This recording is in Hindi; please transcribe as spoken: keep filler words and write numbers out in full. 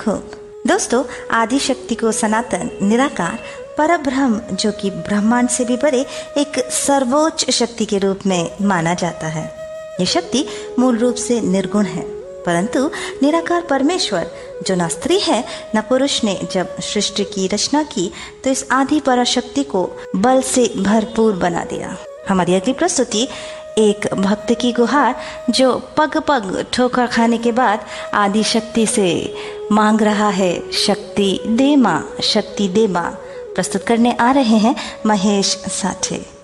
हो। दोस्तों, आदि शक्ति को सनातन, निराकार, परब्रह्म जो कि ब्रह्मांड से भी परे एक सर्वोच्च शक्ति के रूप में माना जाता है। ये शक्ति मूल रूप से निर्गुण है, परंतु निराकार परमेश्वर जो न स्त्री है न पुरुष ने जब सृष्टि की रचना की तो इस आदि पराशक्ति को बल से भरपूर बना दिया। हमारी अगली प्रस्तुति एक भक्त की गुहार जो पग पग ठोकर खाने के बाद आदि शक्ति से मांग रहा है, शक्ति दे मां, शक्ति दे मां, प्रस्तुत करने आ रहे हैं महेश साठे।